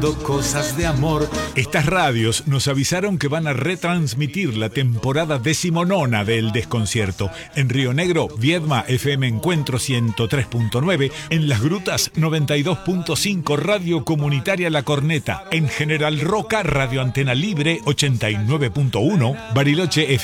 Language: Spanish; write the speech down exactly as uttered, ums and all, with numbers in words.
Cosas de amor. Estas radios nos avisaron que van a retransmitir la temporada decimonona de El Desconcierto. En Río Negro, Viedma F M Encuentro ciento tres punto nueve. En Las Grutas, noventa y dos punto cinco Radio Comunitaria La Corneta. En General Roca, Radio Antena Libre ochenta y nueve punto uno. Bariloche F M